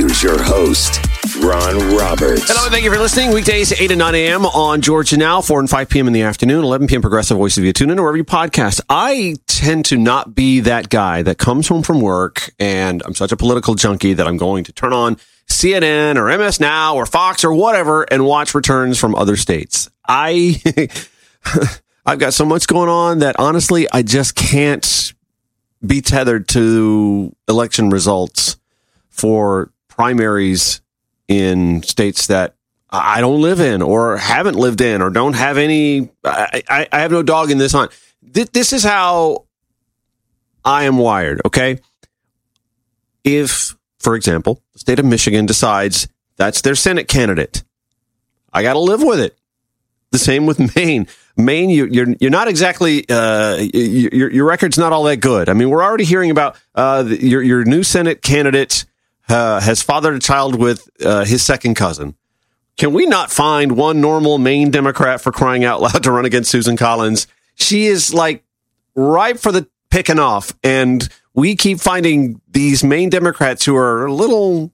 Here's your host, Ron Roberts. Hello, and thank you for listening. Weekdays, 8 and 9 a.m. on Georgia Now, 4 and 5 p.m. in the afternoon, 11 p.m. Progressive Voice of you. Tune in or wherever you podcast. I tend to not be that guy that comes home from work, and I'm such a political junkie that I'm going to turn on CNN or MS Now or Fox or whatever and watch returns from other states. I've got so much going on that honestly, I just can't be tethered to election results for primaries in states that I don't live in or haven't lived in or don't have any. I have no dog in this hunt. This is how I am wired. Okay. If, for example, the state of Michigan decides that's their Senate candidate, I got to live with it. The same with Maine. Maine, you're not exactly your record's not all that good. I mean, we're already hearing about your new Senate candidate has fathered a child with his second cousin. Can we not find one normal Maine Democrat, for crying out loud, to run against Susan Collins? She is like ripe for the picking off, and we keep finding these Maine Democrats who are a little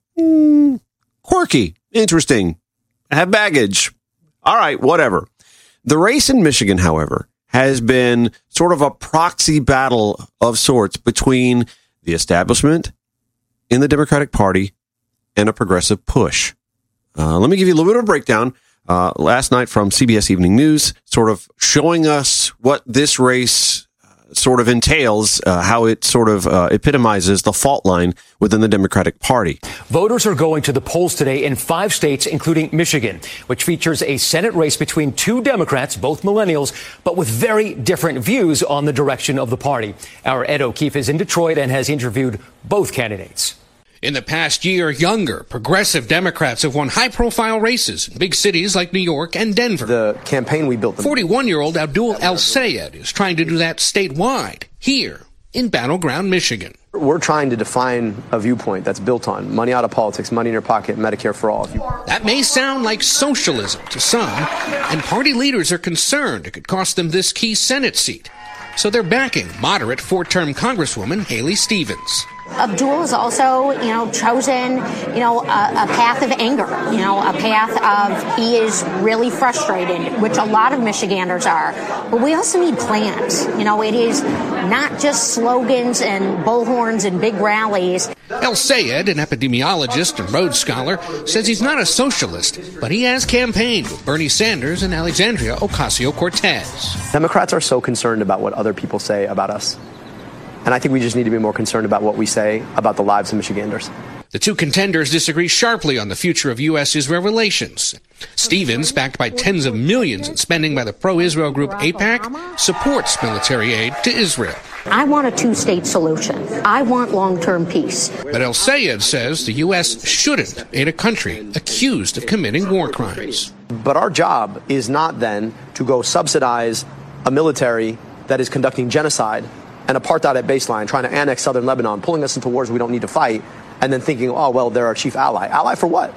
quirky, interesting, have baggage. All right, whatever. The race in Michigan, however, has been sort of a proxy battle of sorts between the establishment in the Democratic Party and a progressive push. Let me give you a little bit of a breakdown. Last night from CBS Evening News, sort of showing us what this race sort of entails, how it sort of epitomizes the fault line within the Democratic Party. Voters are going to the polls today in 5 states, including Michigan, which features a Senate race between 2 Democrats, both millennials, but with very different views on the direction of the party. Our Ed O'Keefe is in Detroit and has interviewed both candidates. In the past year, younger, progressive Democrats have won high-profile races in big cities like New York and Denver. The campaign we built... 41-year-old Abdul El-Sayed is trying to do that statewide, here in Battleground, Michigan. We're trying to define a viewpoint that's built on money out of politics, money in your pocket, Medicare for all. That may sound like socialism to some, and party leaders are concerned it could cost them this key Senate seat. So they're backing moderate 4-term Congresswoman Haley Stevens. Abdul has also, chosen, a path of anger, a path of he is really frustrated, which a lot of Michiganders are. But we also need plans. It is not just slogans and bullhorns and big rallies. El-Sayed, an epidemiologist and Rhodes Scholar, says he's not a socialist, but he has campaigned with Bernie Sanders and Alexandria Ocasio-Cortez. Democrats are so concerned about what other people say about us. And I think we just need to be more concerned about what we say about the lives of Michiganders. The 2 contenders disagree sharply on the future of U.S.-Israel relations. Stevens, backed by tens of millions in spending by the pro-Israel group AIPAC, supports military aid to Israel. I want a 2-state solution. I want long-term peace. But El-Sayed says the U.S. shouldn't aid a country accused of committing war crimes. But our job is not then to go subsidize a military that is conducting genocide and apartheid at baseline, trying to annex southern Lebanon, pulling us into wars we don't need to fight, and then thinking, oh, well, they're our chief ally. Ally for what?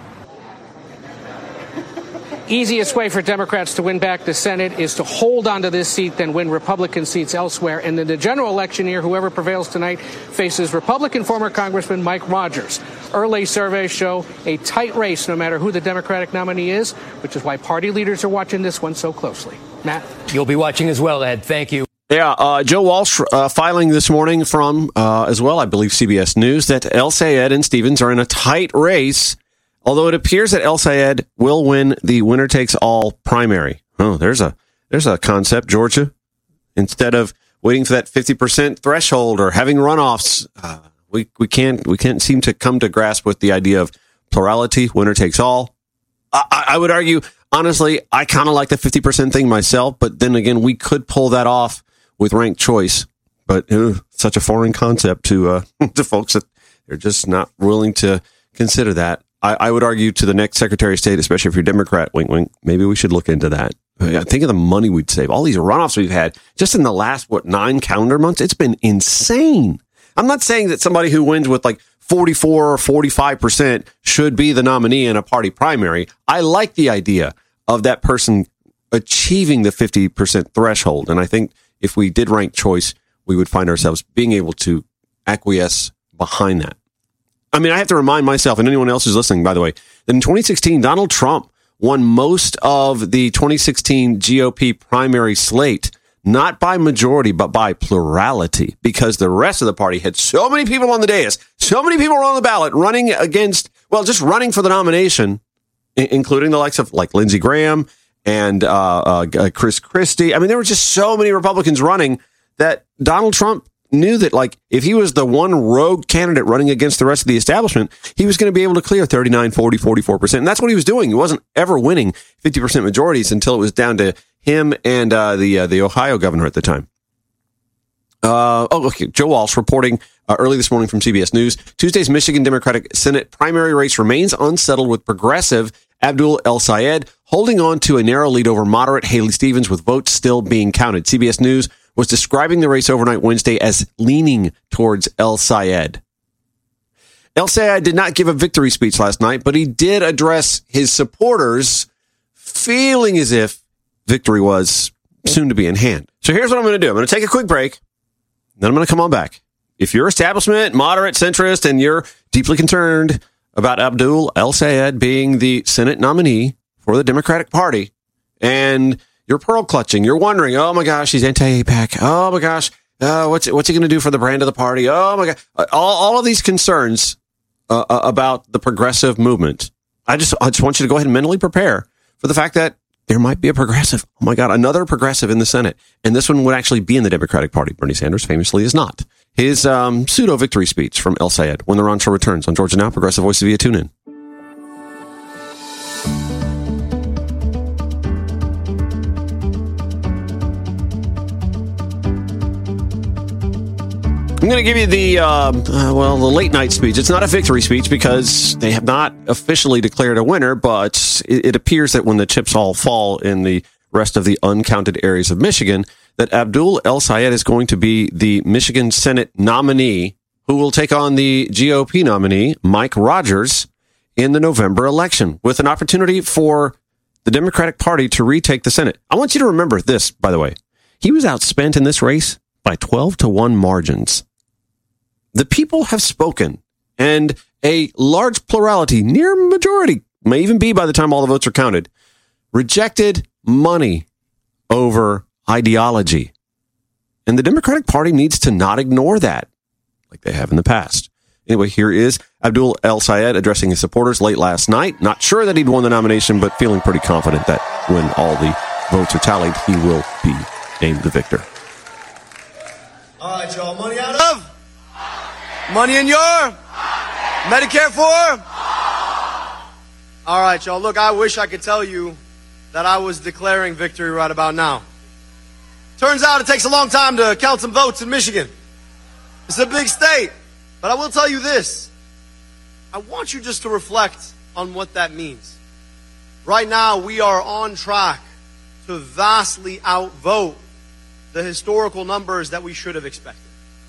Easiest way for Democrats to win back the Senate is to hold on to this seat, then win Republican seats elsewhere. And in the general election year, whoever prevails tonight faces Republican former Congressman Mike Rogers. Early surveys show a tight race no matter who the Democratic nominee is, which is why party leaders are watching this one so closely. Matt? You'll be watching as well, Ed. Thank you. Yeah, Joe Walsh filing this morning from, as well, I believe, CBS News, that El-Sayed and Stevens are in a tight race, although it appears that El-Sayed will win the winner-takes-all primary. Oh, there's a concept, Georgia. Instead of waiting for that 50% threshold or having runoffs, we can't seem to come to grasp with the idea of plurality, winner-takes-all. I would argue, honestly, I kind of like the 50% thing myself, but then again, we could pull that off with ranked choice, but such a foreign concept to folks that they're just not willing to consider that. I would argue to the next Secretary of State, especially if you're Democrat, wink, wink, maybe we should look into that. Think of the money we'd save. All these runoffs we've had just in the last, 9 calendar months, it's been insane. I'm not saying that somebody who wins with like 44 or 45% should be the nominee in a party primary. I like the idea of that person achieving the 50% threshold. And I think if we did rank choice, we would find ourselves being able to acquiesce behind that. I mean, I have to remind myself and anyone else who's listening, by the way, that in 2016, Donald Trump won most of the 2016 GOP primary slate, not by majority, but by plurality, because the rest of the party had so many people on the dais, so many people were on the ballot running against, well, just running for the nomination, including the likes of like Lindsey Graham and Chris Christie. I mean, there were just so many Republicans running that Donald Trump knew that, like, if he was the one rogue candidate running against the rest of the establishment, he was going to be able to clear 39, 40, 44%. And that's what he was doing. He wasn't ever winning 50% majorities until it was down to him and the Ohio governor at the time. Okay. Joe Walsh reporting early this morning from CBS News. Tuesday's Michigan Democratic Senate primary race remains unsettled, with progressive Abdul El-Sayed holding on to a narrow lead over moderate Haley Stevens, with votes still being counted. CBS News was describing the race overnight Wednesday as leaning towards El-Sayed. El-Sayed did not give a victory speech last night, but he did address his supporters, feeling as if victory was soon to be in hand. So here's what I'm going to do. I'm going to take a quick break, then I'm going to come on back. If you're establishment, moderate, centrist, and you're deeply concerned about Abdul El-Sayed being the Senate nominee for the Democratic Party, and you're pearl clutching, you're wondering, oh my gosh, he's anti-AIPAC. Oh my gosh, what's he going to do for the brand of the party? Oh my God. All of these concerns about the progressive movement. I just want you to go ahead and mentally prepare for the fact that there might be a progressive. Oh my God, another progressive in the Senate. And this one would actually be in the Democratic Party. Bernie Sanders famously is not. His pseudo victory speech from El-Sayed when the Ron Show returns on Georgia Now, Progressive Voice via TuneIn. I'm going to give you the late night speech. It's not a victory speech because they have not officially declared a winner, but it appears that when the chips all fall in the rest of the uncounted areas of Michigan, that Abdul El-Sayed is going to be the Michigan Senate nominee who will take on the GOP nominee, Mike Rogers, in the November election, with an opportunity for the Democratic Party to retake the Senate. I want you to remember this, by the way. He was outspent in this race by 12-1 margins. The people have spoken, and a large plurality, near majority, may even be by the time all the votes are counted, rejected money over ideology. And the Democratic Party needs to not ignore that, like they have in the past. Anyway, here is Abdul El-Sayed addressing his supporters late last night. Not sure that he'd won the nomination, but feeling pretty confident that when all the votes are tallied, he will be named the victor. All right, y'all. Money out of? Money in your? Medicare for? All right, y'all. Look, I wish I could tell you that I was declaring victory right about now. Turns out it takes a long time to count some votes in Michigan. It's a big state. But I will tell you this. I want you just to reflect on what that means. Right now, we are on track to vastly outvote the historical numbers that we should have expected.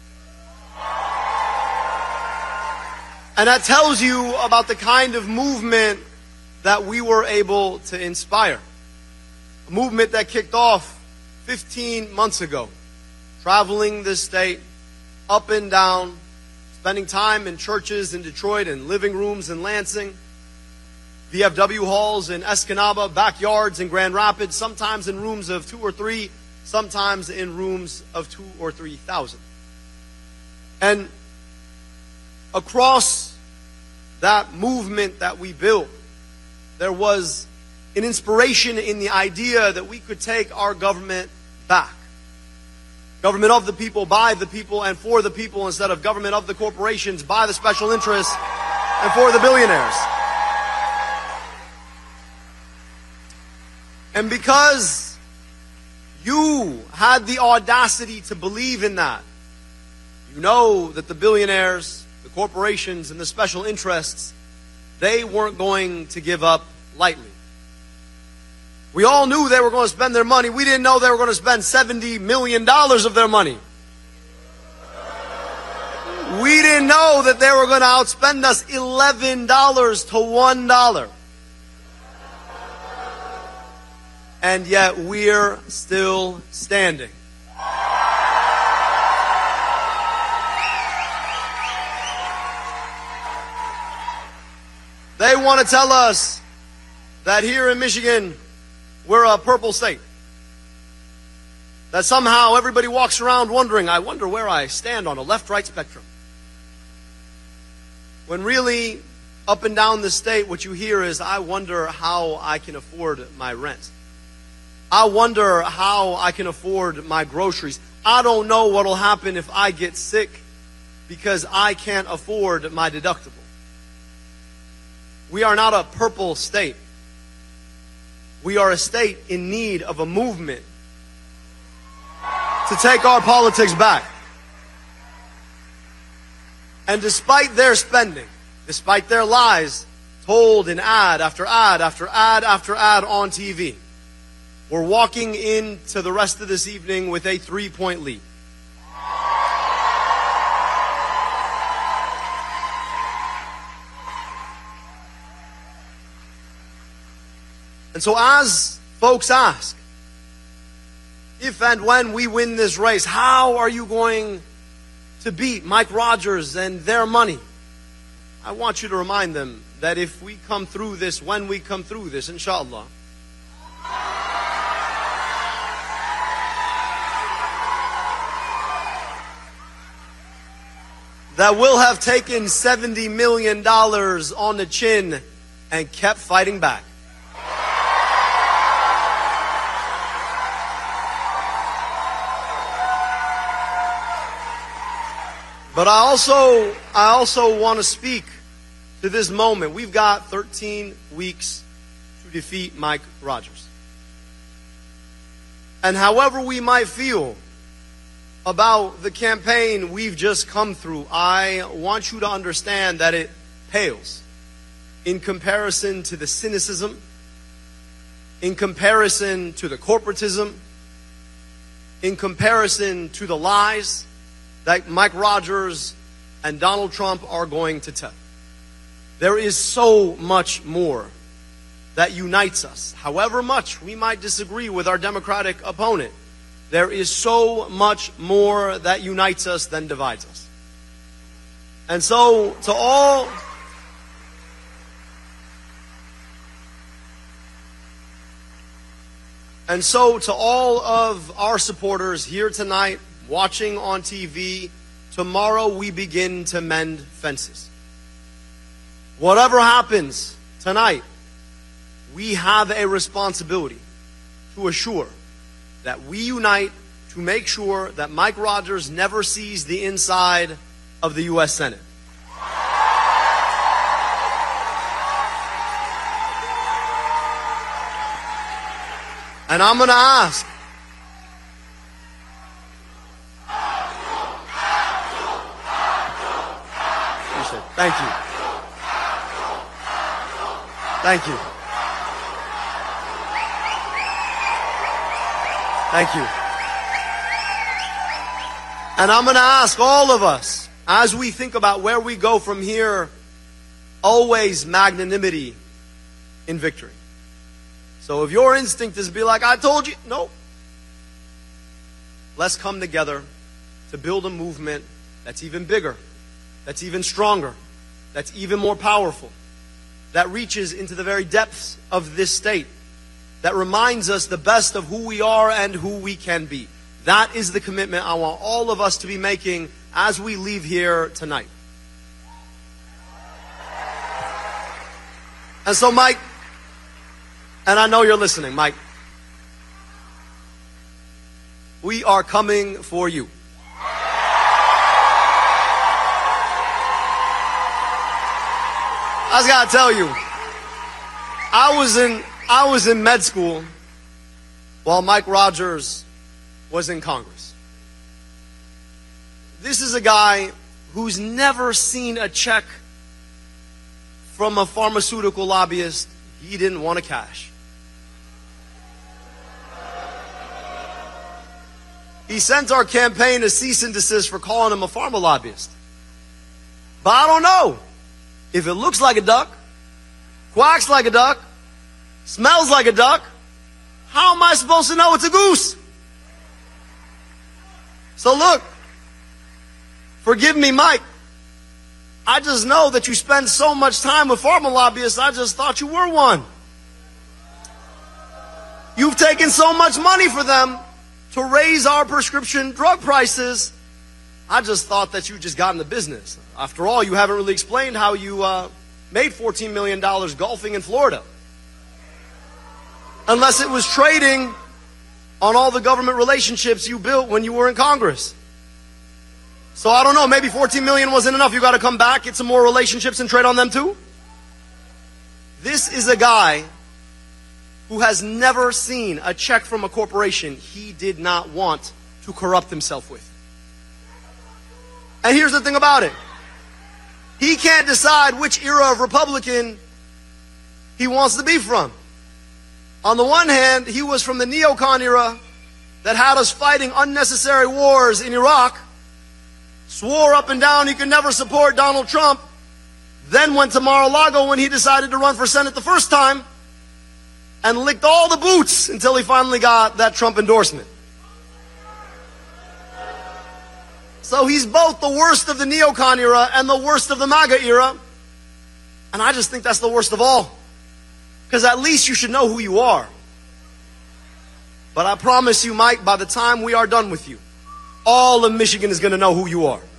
And that tells you about the kind of movement that we were able to inspire. A movement that kicked off 15 months ago, traveling this state up and down, spending time in churches in Detroit and living rooms in Lansing, VFW halls in Escanaba, backyards in Grand Rapids, sometimes in rooms of 2 or 3, sometimes in rooms of 2,000 or 3,000. And across that movement that we built, there was an inspiration in the idea that we could take our government back. Government of the people, by the people, and for the people, instead of government of the corporations, by the special interests, and for the billionaires. And because you had the audacity to believe in that, you know that the billionaires, the corporations, and the special interests, they weren't going to give up lightly. We all knew they were going to spend their money. We didn't know they were going to spend $70 million of their money. We didn't know that they were going to outspend us $11 to $1. And yet we're still standing. They want to tell us that here in Michigan, we're a purple state. That somehow everybody walks around wondering, I wonder where I stand on a left-right spectrum. When really, up and down the state, what you hear is, I wonder how I can afford my rent. I wonder how I can afford my groceries. I don't know what will happen if I get sick because I can't afford my deductible. We are not a purple state. We are a state in need of a movement to take our politics back. And despite their spending, despite their lies told in ad after ad after ad after ad on TV, we're walking into the rest of this evening with a 3-point lead. And so as folks ask, if and when we win this race, how are you going to beat Mike Rogers and their money? I want you to remind them that if we come through this, when we come through this, inshallah, that we'll have taken $70 million on the chin and kept fighting back. But I also want to speak to this moment. We've got 13 weeks to defeat Mike Rogers. And however we might feel about the campaign we've just come through, I want you to understand that it pales in comparison to the cynicism, in comparison to the corporatism, in comparison to the lies that Mike Rogers and Donald Trump are going to tell. There is so much more that unites us. However much we might disagree with our Democratic opponent, there is so much more that unites us than divides us. And so to all of our supporters here tonight, watching on TV, tomorrow we begin to mend fences. Whatever happens tonight, we have a responsibility to assure that we unite to make sure that Mike Rogers never sees the inside of the U.S. Senate. And I'm going to ask, thank you. Thank you. Thank you. And I'm going to ask all of us, as we think about where we go from here, always magnanimity in victory. So if your instinct is to be like, I told you, no. Let's come together to build a movement that's even bigger, that's even stronger, that's even more powerful, that reaches into the very depths of this state, that reminds us the best of who we are and who we can be. That is the commitment I want all of us to be making as we leave here tonight. And so, Mike, and I know you're listening, Mike, we are coming for you. I just gotta tell you, I was in med school while Mike Rogers was in Congress. This is a guy who's never seen a check from a pharmaceutical lobbyist he didn't want to cash. He sent our campaign a cease and desist for calling him a pharma lobbyist. But I don't know. If it looks like a duck, quacks like a duck, smells like a duck, how am I supposed to know it's a goose? So look, forgive me, Mike. I just know that you spend so much time with pharma lobbyists, I just thought you were one. You've taken so much money for them to raise our prescription drug prices. I just thought that you just got in the business. After all, you haven't really explained how you made $14 million golfing in Florida. Unless it was trading on all the government relationships you built when you were in Congress. So I don't know, maybe 14 million wasn't enough. You got to come back, get some more relationships and trade on them too? This is a guy who has never seen a check from a corporation he did not want to corrupt himself with. And here's the thing about it. He can't decide which era of Republican he wants to be from. On the one hand, he was from the neocon era that had us fighting unnecessary wars in Iraq, swore up and down he could never support Donald Trump, then went to Mar-a-Lago when he decided to run for Senate the first time, and licked all the boots until he finally got that Trump endorsement. So he's both the worst of the neocon era and the worst of the MAGA era. And I just think that's the worst of all. Because at least you should know who you are. But I promise you, Mike, by the time we are done with you, all of Michigan is going to know who you are.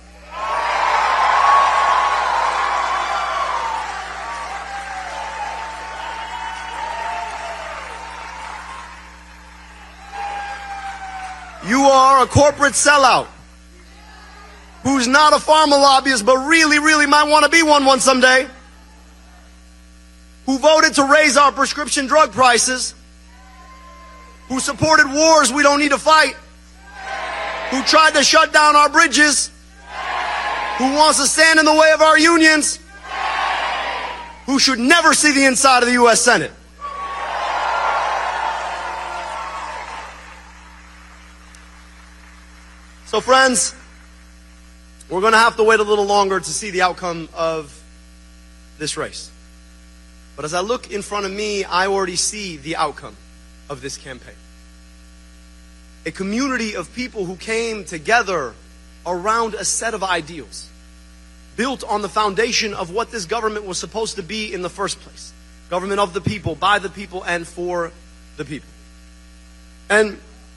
You are a corporate sellout who's not a pharma lobbyist, but really might want to be one someday, who voted to raise our prescription drug prices, who supported wars we don't need to fight, who tried to shut down our bridges, who wants to stand in the way of our unions, who should never see the inside of the U.S. Senate. So friends, we're going to have to wait a little longer to see the outcome of this race. But as I look in front of me, I already see the outcome of this campaign. A community of people who came together around a set of ideals built on the foundation of what this government was supposed to be in the first place. Government of the people, by the people, and for the people. And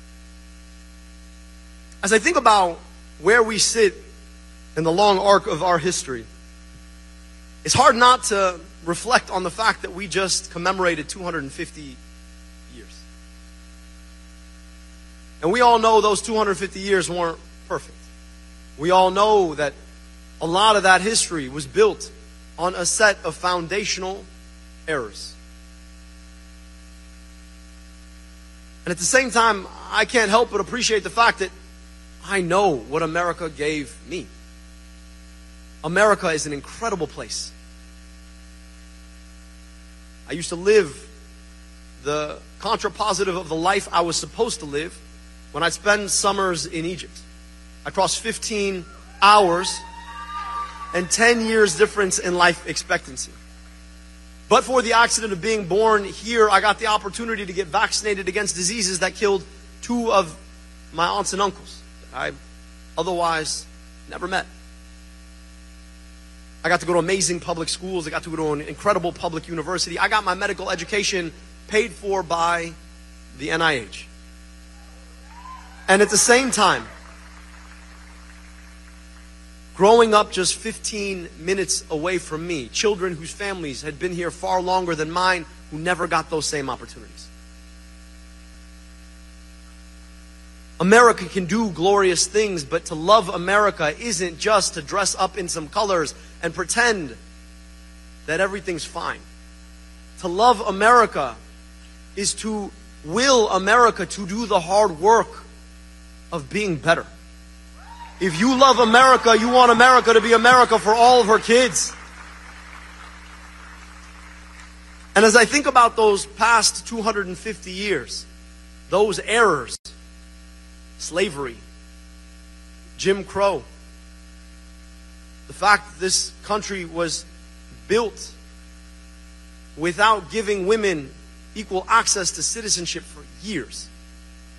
as I think about where we sit in the long arc of our history, it's hard not to reflect on the fact that we just commemorated 250 years. And we all know those 250 years weren't perfect. We all know that a lot of that history was built on a set of foundational errors. And at the same time, I can't help but appreciate the fact that I know what America gave me. America is an incredible place. I used to live the contrapositive of the life I was supposed to live when I'd spend summers in Egypt. I crossed 15 hours and 10 years difference in life expectancy. But for the accident of being born here, I got the opportunity to get vaccinated against diseases that killed 2 of my aunts and uncles that I otherwise never met. I got to go to amazing public schools. I got to go to an incredible public university. I got my medical education paid for by the NIH. And at the same time, growing up just 15 minutes away from me, children whose families had been here far longer than mine, who never got those same opportunities. America can do glorious things, but to love America isn't just to dress up in some colors and pretend that everything's fine. To love America is to will America to do the hard work of being better. If you love America, you want America to be America for all of her kids. And as I think about those past 250 years, those errors, slavery, Jim Crow, the fact that this country was built without giving women equal access to citizenship for years,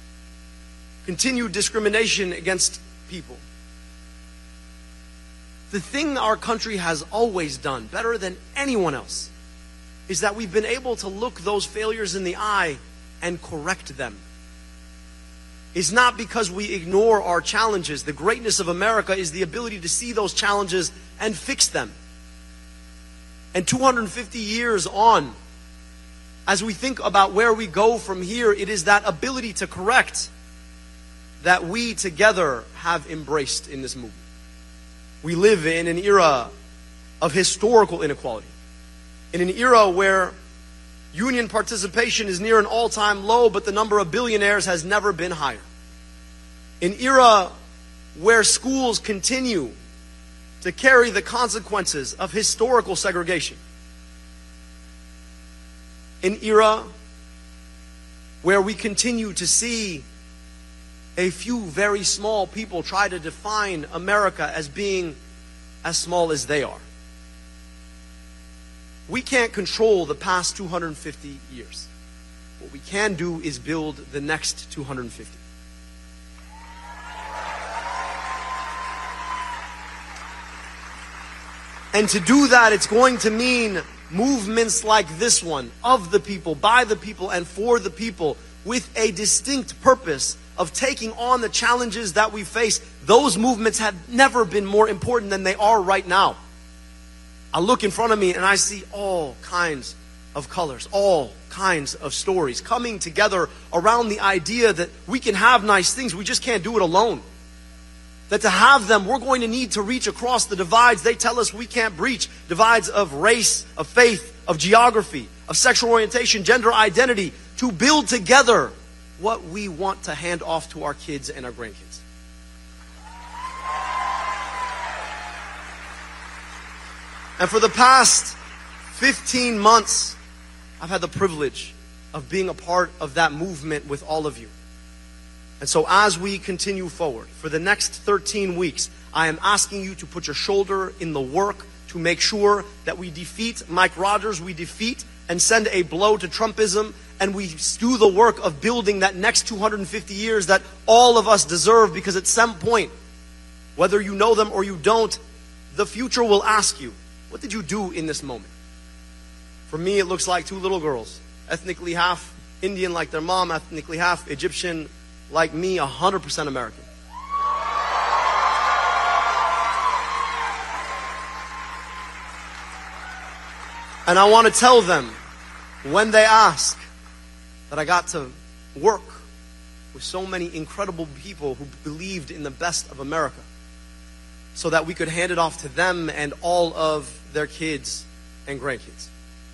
continued discrimination against people, the thing our country has always done better than anyone else is that we've been able to look those failures in the eye and correct them. It's not because we ignore our challenges. The greatness of America is the ability to see those challenges and fix them. And 250 years on, as we think about where we go from here, it is that ability to correct that we together have embraced in this movement. We live in an era of historical inequality, in an era where union participation is near an all-time low, but the number of billionaires has never been higher. An era where schools continue to carry the consequences of historical segregation. An era where we continue to see a few very small people try to define America as being as small as they are. We can't control the past 250 years. What we can do is build the next 250. And to do that, it's going to mean movements like this one, of the people, by the people, and for the people, with a distinct purpose of taking on the challenges that we face. Those movements have never been more important than they are right now. I look in front of me and I see all kinds of colors, all kinds of stories coming together around the idea that we can have nice things, we just can't do it alone. That to have them, we're going to need to reach across the divides they tell us we can't breach. Divides of race, of faith, of geography, of sexual orientation, gender identity, to build together what we want to hand off to our kids and our grandkids. And for the past 15 months, I've had the privilege of being a part of that movement with all of you. And so as we continue forward, for the next 13 weeks, I am asking you to put your shoulder in the work to make sure that we defeat Mike Rogers, we defeat and send a blow to Trumpism, and we do the work of building that next 250 years that all of us deserve, because at some point, whether you know them or you don't, the future will ask you, what did you do in this moment? For me, it looks like two little girls, ethnically half Indian like their mom, ethnically half Egyptian like me, 100% American. And I want to tell them, when they ask, that I got to work with so many incredible people who believed in the best of America, so that we could hand it off to them and all of their kids and grandkids.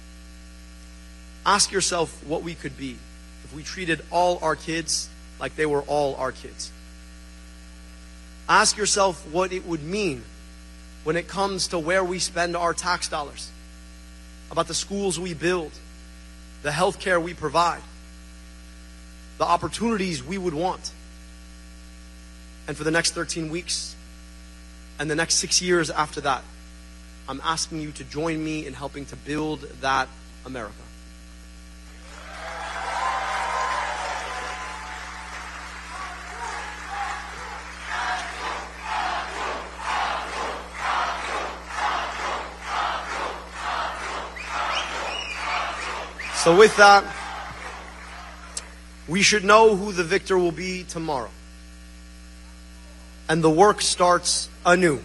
Ask yourself what we could be if we treated all our kids like they were all our kids. Ask yourself what it would mean when it comes to where we spend our tax dollars, about the schools we build, the health care we provide, the opportunities we would want. And for the next 13 weeks and the next 6 years after that, I'm asking you to join me in helping to build that America. So with that, we should know who the victor will be tomorrow. And the work starts anew.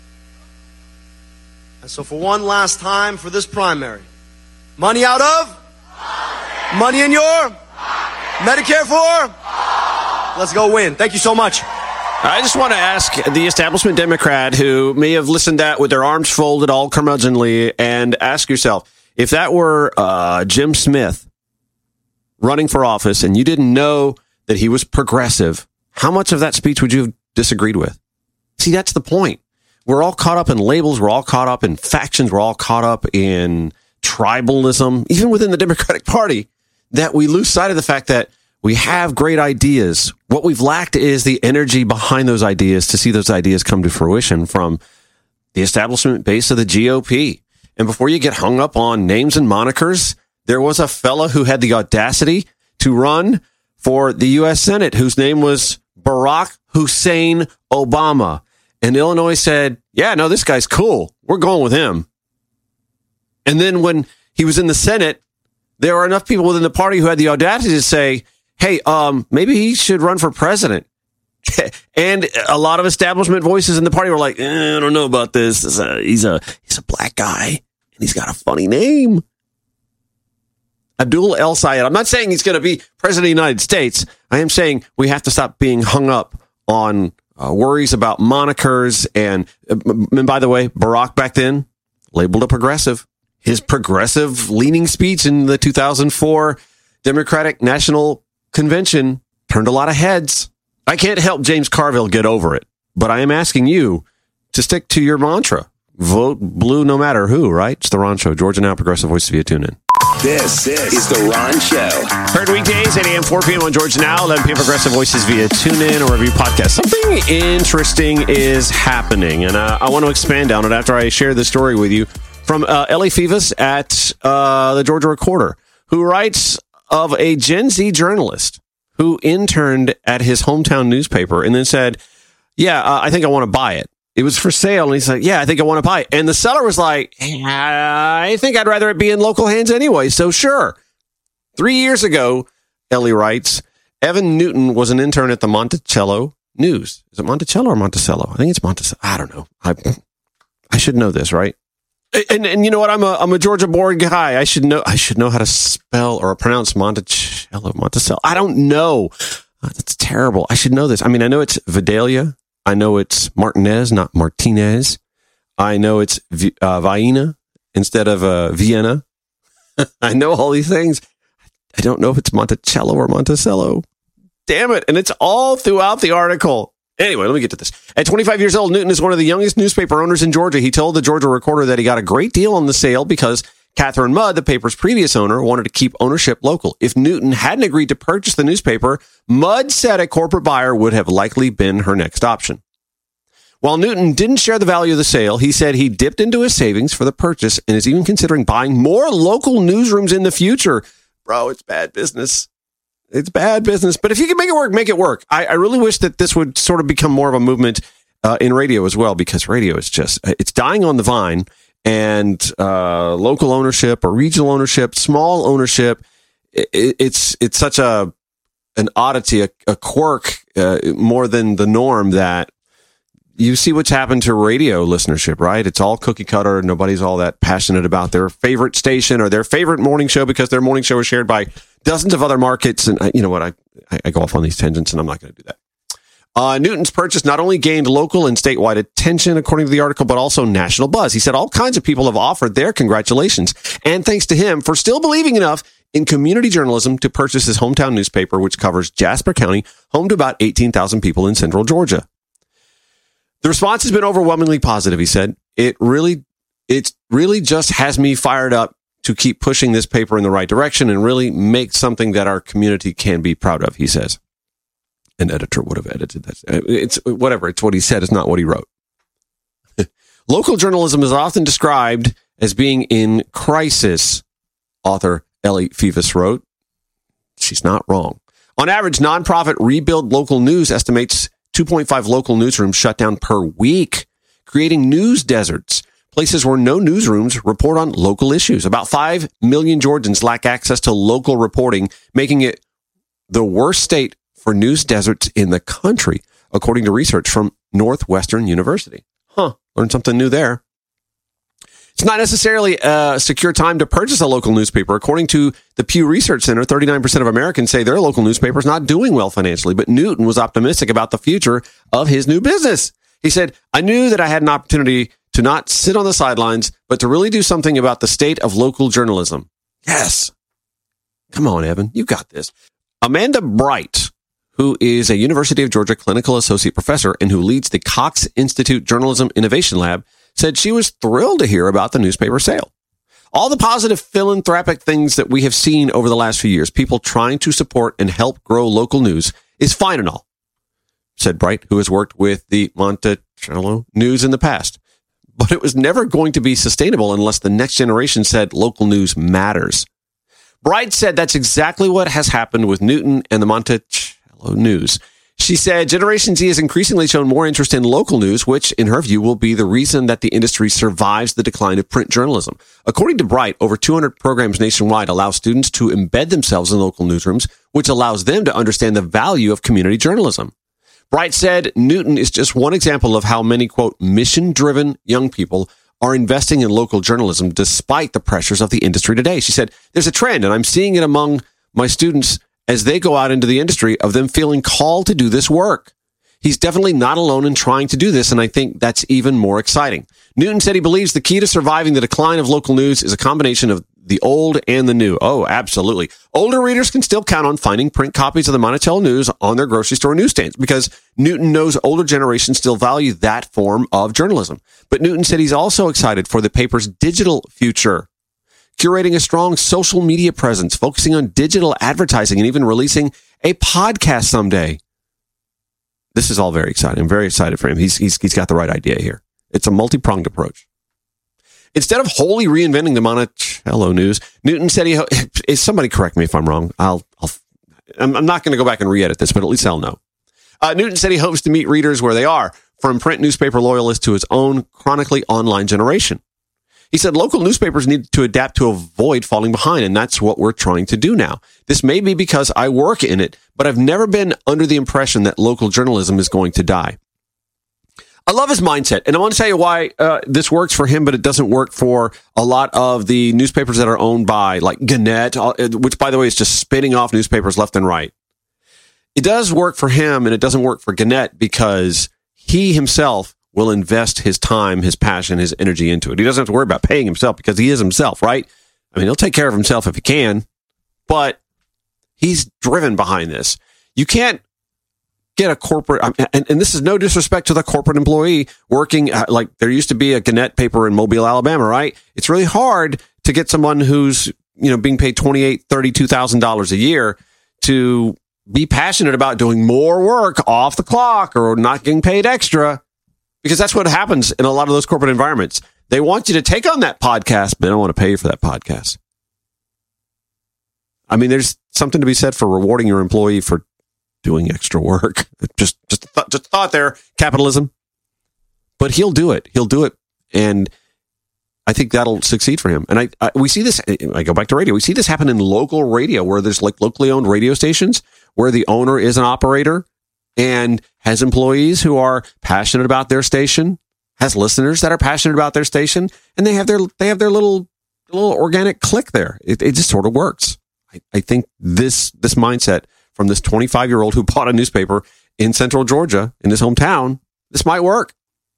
And so for one last time for this primary, money out of? Money in your? Medicare for? Let's go win. Thank you so much. I just want to ask the establishment Democrat who may have listened to that with their arms folded all curmudgeonly, and ask yourself, if that were Jim Smith running for office and you didn't know that he was progressive, how much of that speech would you have disagreed with? See, that's the point. We're all caught up in labels. We're all caught up in factions. We're all caught up in tribalism, even within the Democratic Party, that we lose sight of the fact that we have great ideas. What we've lacked is the energy behind those ideas to see those ideas come to fruition from the establishment base of the GOP. And before you get hung up on names and monikers, there was a fella who had the audacity to run for the U.S. Senate, whose name was Barack Hussein Obama. And Illinois said, yeah, no, this guy's cool. We're going with him. And then when he was in the Senate, there were enough people within the party who had the audacity to say, hey, maybe he should run for president. And a lot of establishment voices in the party were like, I don't know about this. He's a black guy, and he's got a funny name. Abdul El Sayed. I'm not saying he's going to be president of the United States. I am saying we have to stop being hung up on worries about monikers. And by the way, Barack back then labeled a progressive. His progressive leaning speech in the 2004 Democratic National Convention turned a lot of heads. I can't help James Carville get over it, but I am asking you to stick to your mantra. Vote blue no matter who, right? It's The Ron Show. Georgia Now, Progressive Voice via TuneIn. This is The Ron Show. Heard weekdays, 8 a.m., 4 p.m. on Georgia Now, 11 p.m. Progressive Voices via TuneIn or wherever you podcast. Something interesting is happening, and I want to expand on it after I share this story with you from Ellie Fivas at the Georgia Recorder, who writes of a Gen Z journalist who interned at his hometown newspaper and then said, yeah, I think I want to buy it. It was for sale. And he's like, yeah, I think I want to buy it. And the seller was like, I think I'd rather it be in local hands anyway. So sure. 3 years ago, Ellie writes, Evan Newton was an intern at the Monticello News. Is it Monticello or Monticello? I think it's Monticello. I don't know. I should know this, right? And you know what? I'm a Georgia born guy. I should know how to spell or pronounce Monticello. I don't know. That's terrible. I should know this. I mean, I know it's Vidalia. I know it's Martinez, not Martinez. I know it's Vienna instead of Vienna. I know all these things. I don't know if it's Monticello or Monticello. Damn it. And it's all throughout the article. Anyway, let me get to this. At 25 years old, Newton is one of the youngest newspaper owners in Georgia. He told the Georgia Recorder that he got a great deal on the sale because Catherine Mudd, the paper's previous owner, wanted to keep ownership local. If Newton hadn't agreed to purchase the newspaper, Mudd said a corporate buyer would have likely been her next option. While Newton didn't share the value of the sale, he said he dipped into his savings for the purchase and is even considering buying more local newsrooms in the future. Bro, it's bad business. It's bad business. But if you can make it work, make it work. I really wish that this would sort of become more of a movement in radio as well, because radio is just, it's dying on the vine. And local ownership or regional ownership, small ownership, it's such an oddity, a quirk more than the norm that you see what's happened to radio listenership, right? It's all cookie cutter. Nobody's all that passionate about their favorite station or their favorite morning show because their morning show is shared by dozens of other markets. And you know what? I go off on these tangents and I'm not going to do that. Newton's purchase not only gained local and statewide attention, according to the article, but also national buzz. He said all kinds of people have offered their congratulations and thanks to him for still believing enough in community journalism to purchase his hometown newspaper, which covers Jasper County, home to about 18,000 people in central Georgia. The response has been overwhelmingly positive, he said. It really just has me fired up to keep pushing this paper in the right direction and really make something that our community can be proud of, he says. An editor would have edited that. It's whatever. It's what he said. It's not what he wrote. Local journalism is often described as being in crisis, author Ellie Fivas wrote. She's not wrong. On average, nonprofit Rebuild Local News estimates 2.5 local newsrooms shut down per week, creating news deserts, places where no newsrooms report on local issues. About 5 million Georgians lack access to local reporting, making it the worst state for news deserts in the country, according to research from Northwestern University. Learned something new there. It's not necessarily a secure time to purchase a local newspaper. According to the Pew Research Center, 39% of Americans say their local newspaper is not doing well financially, but Newton was optimistic about the future of his new business. He said, I knew that I had an opportunity to not sit on the sidelines, but to really do something about the state of local journalism. Yes. Come on, Evan. You got this. Amanda Bright, who is a University of Georgia clinical associate professor and who leads the Cox Institute Journalism Innovation Lab, said she was thrilled to hear about the newspaper sale. All the positive philanthropic things that we have seen over the last few years, people trying to support and help grow local news, is fine and all, said Bright, who has worked with the Monticello News in the past. But it was never going to be sustainable unless the next generation said local news matters. Bright said that's exactly what has happened with Newton and the Monticello News. She said Generation Z has increasingly shown more interest in local news, which, in her view, will be the reason that the industry survives the decline of print journalism. According to Bright, over 200 programs nationwide allow students to embed themselves in local newsrooms, which allows them to understand the value of community journalism. Bright said Newton is just one example of how many, quote, mission-driven young people are investing in local journalism despite the pressures of the industry today. She said, there's a trend, and I'm seeing it among my students as they go out into the industry, of them feeling called to do this work. He's definitely not alone in trying to do this, and I think that's even more exciting. Newton said he believes the key to surviving the decline of local news is a combination of the old and the new. Oh, absolutely. Older readers can still count on finding print copies of the Monticello News on their grocery store newsstands because Newton knows older generations still value that form of journalism. But Newton said he's also excited for the paper's digital future, curating a strong social media presence, focusing on digital advertising, and even releasing a podcast someday. This is all very exciting. I'm very excited for him. He's got the right idea here. It's a multi-pronged approach. Instead of wholly reinventing the Monticello News, Newton said somebody correct me if I'm wrong. I'm not going to go back and re-edit this, but at least I'll know. Newton said he hopes to meet readers where they are, from print newspaper loyalists to his own chronically online generation. He said local newspapers need to adapt to avoid falling behind, and that's what we're trying to do now. This may be because I work in it, but I've never been under the impression that local journalism is going to die. I love his mindset, and I want to tell you why this works for him, but it doesn't work for a lot of the newspapers that are owned by, like Gannett, which, by the way, is just spinning off newspapers left and right. It does work for him, and it doesn't work for Gannett because he himself will invest his time, his passion, his energy into it. He doesn't have to worry about paying himself because he is himself, right? I mean, he'll take care of himself if he can, but he's driven behind this. You can't get a corporate, and this is no disrespect to the corporate employee working, like there used to be a Gannett paper in Mobile, Alabama, right? It's really hard to get someone who's, being paid $28,000, $32,000 a year to be passionate about doing more work off the clock or not getting paid extra. Because that's what happens in a lot of those corporate environments. They want you to take on that podcast, but they don't want to pay you for that podcast. I mean, there's something to be said for rewarding your employee for doing extra work. Just a thought there, capitalism. But he'll do it. He'll do it. And I think that'll succeed for him. And we see this, I go back to radio. We see this happen in local radio where there's like locally owned radio stations where the owner is an operator and has employees who are passionate about their station, has listeners that are passionate about their station, and they have their little organic click there. It just sort of works. I think this mindset from this 25-year-old who bought a newspaper in Central Georgia, in his hometown, this might work.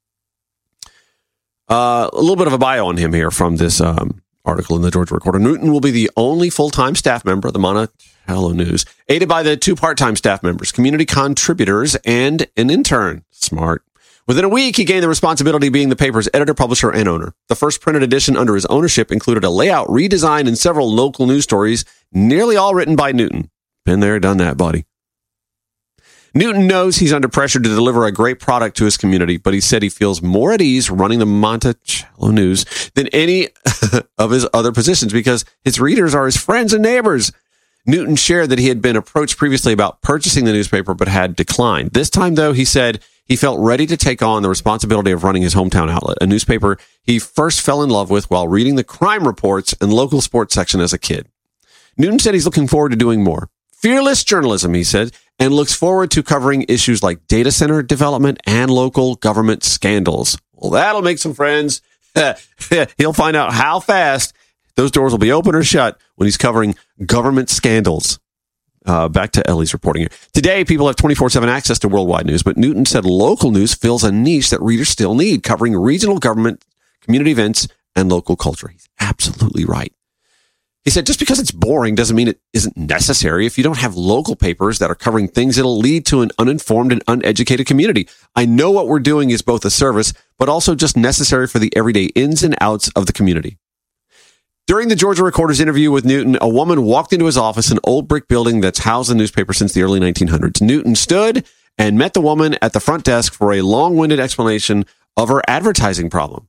A little bit of a bio on him here from this article in the Georgia Recorder. Newton will be the only full-time staff member of the Monticello News, aided by the 2 part-time staff members, community contributors, and an intern. Smart. Within a week, he gained the responsibility of being the paper's editor, publisher, and owner. The first printed edition under his ownership included a layout redesign and several local news stories, nearly all written by Newton. Been there, done that, buddy. Newton knows he's under pressure to deliver a great product to his community, but he said he feels more at ease running the Monticello News than any of his other positions because his readers are his friends and neighbors. Newton shared that he had been approached previously about purchasing the newspaper, but had declined. This time, though, he said he felt ready to take on the responsibility of running his hometown outlet, a newspaper he first fell in love with while reading the crime reports and local sports section as a kid. Newton said he's looking forward to doing more. Fearless journalism, he said, and looks forward to covering issues like data center development and local government scandals. Well, that'll make some friends. He'll find out how fast those doors will be open or shut when he's covering government scandals. Back to Ellie's reporting here. Today, people have 24/7 access to worldwide news, but Newton said local news fills a niche that readers still need, covering regional government, community events, and local culture. He's absolutely right. He said, just because it's boring doesn't mean it isn't necessary. If you don't have local papers that are covering things, it'll lead to an uninformed and uneducated community. I know what we're doing is both a service, but also just necessary for the everyday ins and outs of the community. During the Georgia Recorder's interview with Newton, a woman walked into his office, an old brick building that's housed the newspaper since the early 1900s. Newton stood and met the woman at the front desk for a long-winded explanation of her advertising problem.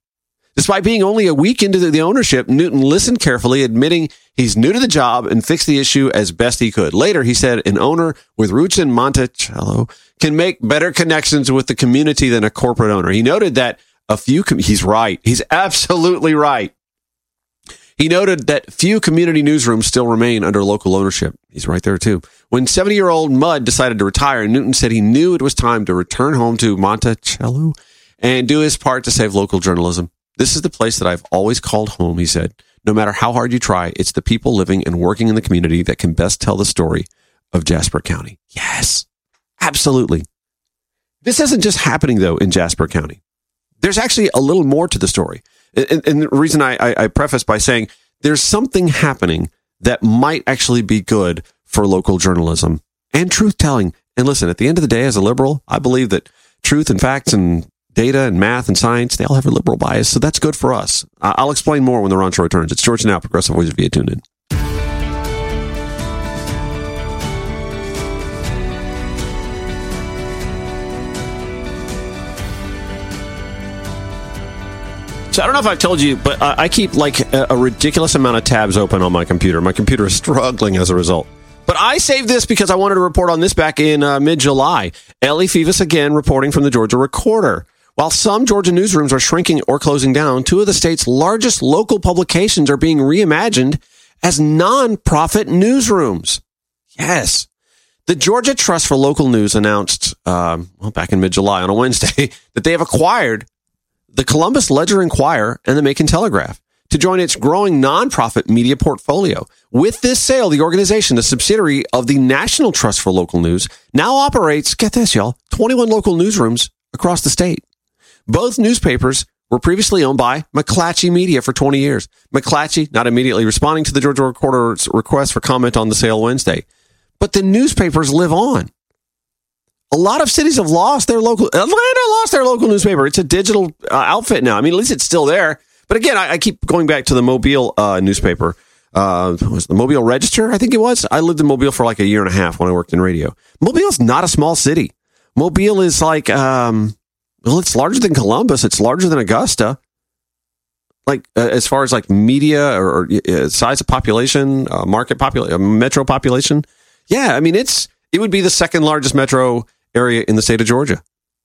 Despite being only a week into the ownership, Newton listened carefully, admitting he's new to the job and fixed the issue as best he could. Later, he said an owner with roots in Monticello can make better connections with the community than a corporate owner. He noted that he's right. He's absolutely right. He noted that few community newsrooms still remain under local ownership. He's right there, too. When 70-year-old Mudd decided to retire, Newton said he knew it was time to return home to Monticello and do his part to save local journalism. This is the place that I've always called home, he said. No matter how hard you try, it's the people living and working in the community that can best tell the story of Jasper County. Yes, absolutely. This isn't just happening, though, in Jasper County. There's actually a little more to the story. And the reason I preface by saying there's something happening that might actually be good for local journalism and truth-telling. And listen, at the end of the day, as a liberal, I believe that truth and facts and data and math and science, they all have a liberal bias, so that's good for us. I'll explain more when the Ron Show returns. It's George Now, Progressive Voice via TuneIn. So I don't know if I've told you, but I keep like a ridiculous amount of tabs open on my computer. My computer is struggling as a result. But I saved this because I wanted to report on this back in mid-July. Ellie Fivas again reporting from the Georgia Recorder. While some Georgia newsrooms are shrinking or closing down, two of the state's largest local publications are being reimagined as nonprofit newsrooms. Yes. The Georgia Trust for Local News announced, back in mid-July on a Wednesday, that they have acquired the Columbus Ledger-Inquirer and the Macon Telegraph to join its growing nonprofit media portfolio. With this sale, the organization, a subsidiary of the National Trust for Local News, now operates, get this, y'all, 21 local newsrooms across the state. Both newspapers were previously owned by McClatchy Media for 20 years. McClatchy not immediately responding to the Georgia Recorder's request for comment on the sale Wednesday. But the newspapers live on. A lot of cities have lost their local... Atlanta lost their local newspaper. It's a digital outfit now. I mean, at least it's still there. But again, I keep going back to the Mobile newspaper. Was the Mobile Register, I think it was? I lived in Mobile for like a year and a half when I worked in radio. Mobile is not a small city. Mobile is like... it's larger than Columbus. It's larger than Augusta. Like, as far as like media or size of population, market population, metro population. Yeah, I mean, it would be the second largest metro area in the state of Georgia.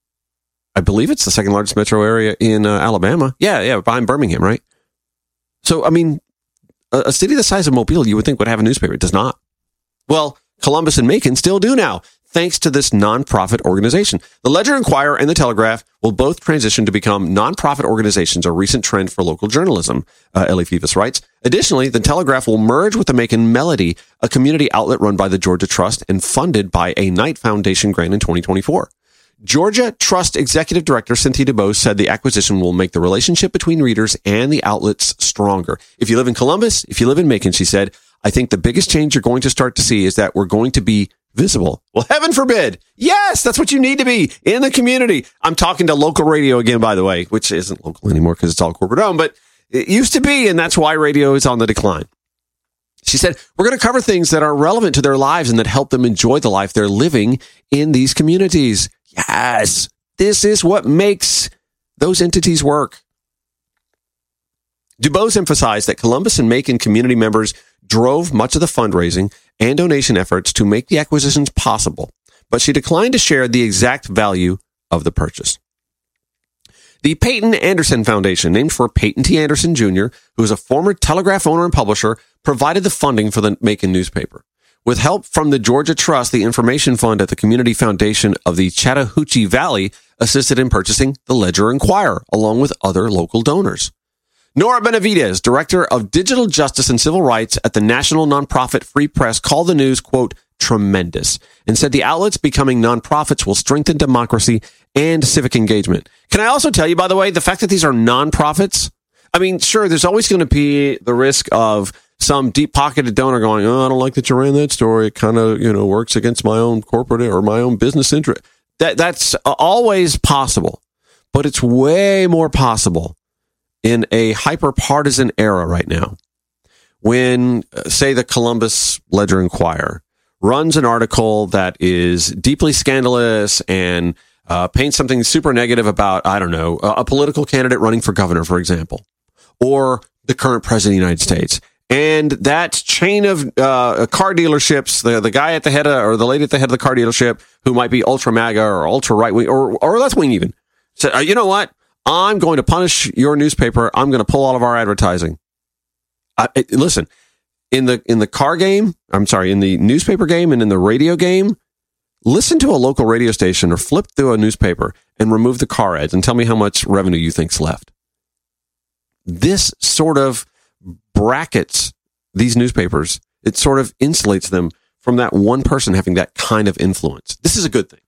I believe it's the second largest metro area in Alabama. Yeah, behind Birmingham, right? So, I mean, a city the size of Mobile, you would think would have a newspaper. It does not. Well, Columbus and Macon still do now, thanks to this nonprofit organization. The Ledger-Inquirer and the Telegraph will both transition to become nonprofit organizations, a recent trend for local journalism, Ellie Fivas writes. Additionally, the Telegraph will merge with the Macon Melody, a community outlet run by the Georgia Trust and funded by a Knight Foundation grant in 2024. Georgia Trust Executive Director Cynthia DuBose said the acquisition will make the relationship between readers and the outlets stronger. If you live in Columbus, if you live in Macon, she said, I think the biggest change you're going to start to see is that we're going to be visible. Well, heaven forbid. Yes, that's what you need to be in the community. I'm talking to local radio again, by the way, which isn't local anymore because it's all corporate owned, but it used to be, and that's why radio is on the decline. She said, we're going to cover things that are relevant to their lives and that help them enjoy the life they're living in these communities. Yes, this is what makes those entities work. DuBose emphasized that Columbus and Macon community members drove much of the fundraising and donation efforts to make the acquisitions possible, but she declined to share the exact value of the purchase. The Peyton Anderson Foundation, named for Peyton T. Anderson Jr., who is a former Telegraph owner and publisher, provided the funding for the Macon newspaper. With help from the Georgia Trust, the Information Fund at the Community Foundation of the Chattahoochee Valley assisted in purchasing the Ledger-Inquirer, along with other local donors. Nora Benavides, Director of Digital Justice and Civil Rights at the national nonprofit Free Press, called the news, quote, tremendous, and said the outlets becoming nonprofits will strengthen democracy and civic engagement. Can I also tell you, by the way, the fact that these are nonprofits, I mean, sure, there's always going to be the risk of some deep-pocketed donor going, I don't like that you ran that story. It kind of, works against my own corporate or my own business interest. That's always possible, but it's way more possible in a hyper-partisan era right now. When, say, the Columbus Ledger-Inquirer runs an article that is deeply scandalous and paints something super negative about, I don't know, a political candidate running for governor, for example, or the current president of the United States. And that chain of car dealerships, the guy at the head of, or the lady at the head of the car dealership who might be ultra MAGA or ultra right wing or left wing even, said, you know what? I'm going to punish your newspaper. I'm going to pull all of our advertising. Listen, in the car game, in the newspaper game and in the radio game, listen to a local radio station or flip through a newspaper and remove the car ads and tell me how much revenue you think's left. This sort of brackets these newspapers. It sort of insulates them from that one person having that kind of influence. This is a good thing.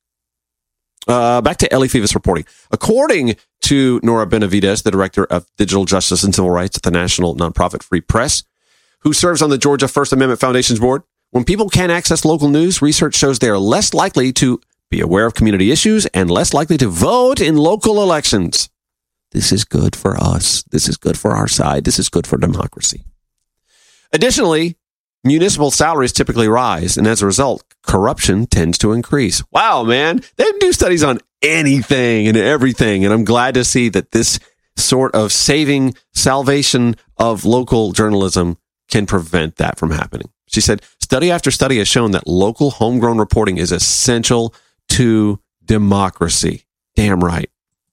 Back to Ellie Fivas reporting. According to Nora Benavides, the director of digital justice and civil rights at the national nonprofit Free Press, who serves on the Georgia First Amendment Foundation's board, when people can't access local news, research shows they are less likely to be aware of community issues and less likely to vote in local elections. This is good for us. This is good for our side. This is good for democracy. Additionally, municipal salaries typically rise, and as a result, corruption tends to increase. Wow, man. They do studies on anything and everything, and I'm glad to see that this sort of salvation of local journalism can prevent that from happening. She said, study after study has shown that local homegrown reporting is essential to democracy. Damn right.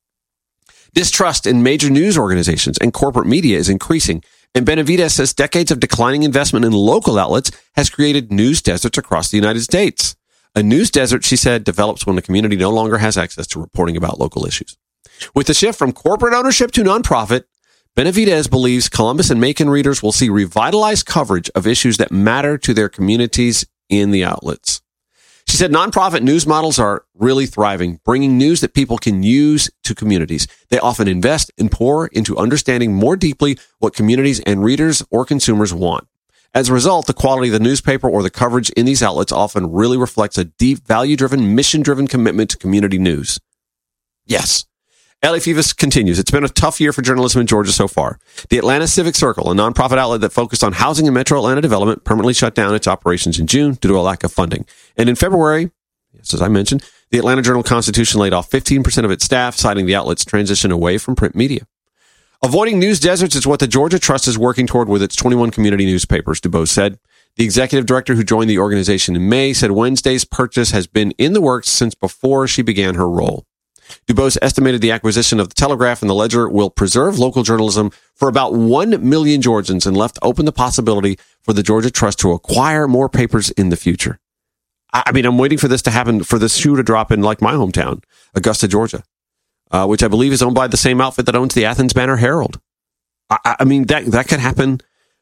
Distrust in major news organizations and corporate media is increasing, and Benavides says decades of declining investment in local outlets has created news deserts across the United States. A news desert, she said, develops when the community no longer has access to reporting about local issues. With the shift from corporate ownership to nonprofit, Benavides believes Columbus and Macon readers will see revitalized coverage of issues that matter to their communities in the outlets. She said nonprofit news models are really thriving, bringing news that people can use to communities. They often invest and pour into understanding more deeply what communities and readers or consumers want. As a result, the quality of the newspaper or the coverage in these outlets often really reflects a deep, value-driven, mission-driven commitment to community news. Yes. Ellie Fivas continues. It's been a tough year for journalism in Georgia so far. The Atlanta Civic Circle, a nonprofit outlet that focused on housing and metro Atlanta development, permanently shut down its operations in June due to a lack of funding. And in February, as I mentioned, the Atlanta Journal-Constitution laid off 15% of its staff, citing the outlet's transition away from print media. Avoiding news deserts is what the Georgia Trust is working toward with its 21 community newspapers, DuBose said. The executive director who joined the organization in May said Wednesday's purchase has been in the works since before she began her role. DuBose estimated the acquisition of the Telegraph and the Ledger will preserve local journalism for about 1 million Georgians and left open the possibility for the Georgia Trust to acquire more papers in the future. I mean, I'm waiting for this to happen, for this shoe to drop in like my hometown, Augusta, Georgia, which I believe is owned by the same outfit that owns the Athens Banner-Herald. I mean, that could happen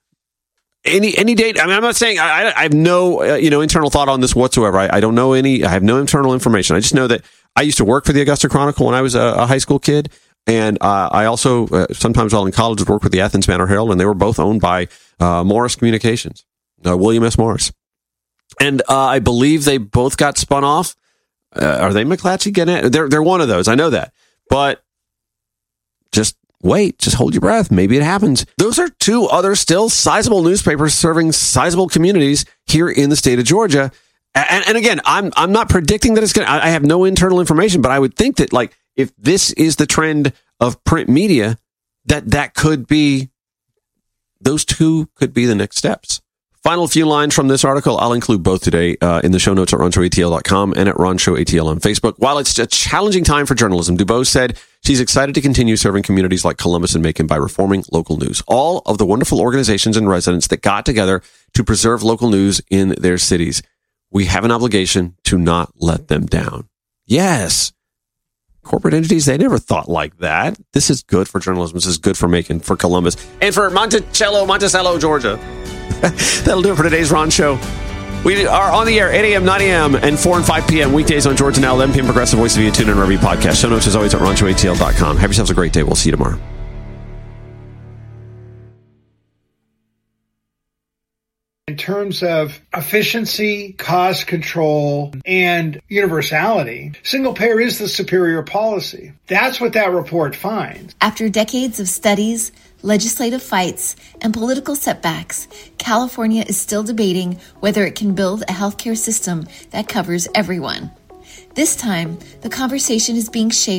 any date. I mean, I'm not saying I have no internal thought on this whatsoever. I don't know I have no internal information. I just know that I used to work for the Augusta Chronicle when I was a high school kid, and I also sometimes while in college would work with the Athens Banner-Herald, and they were both owned by Morris Communications, William S. Morris. And I believe they both got spun off. Are they McClatchy? They're one of those. I know that, but just wait, just hold your breath. Maybe it happens. Those are two other still sizable newspapers serving sizable communities here in the state of Georgia. And again, I'm not predicting that it's going to, I have no internal information, but I would think that like, if this is the trend of print media, that could be, those two could be the next steps. Final few lines from this article. I'll include both today in the show notes at RonShowATL.com and at RonShowATL on Facebook. While it's a challenging time for journalism, DuBose said she's excited to continue serving communities like Columbus and Macon by reforming local news. All of the wonderful organizations and residents that got together to preserve local news in their cities. We have an obligation to not let them down. Yes. Corporate entities, they never thought like that. This is good for journalism. This is good for Macon, for Columbus, and for Monticello, Georgia. That'll do it for today's Ron Show. We are on the air 8 a.m., 9 a.m., and 4 and 5 p.m. weekdays on Georgia Now, 11 p.m. Progressive Voice of you. Tune in wherever you podcast. Show notes as always at RonShowATL.com. Have yourselves a great day. We'll see you tomorrow. In terms of efficiency, cost control, and universality, single payer is the superior policy. That's what that report finds. After decades of studies, legislative fights, and political setbacks, California is still debating whether it can build a healthcare system that covers everyone. This time, the conversation is being shaped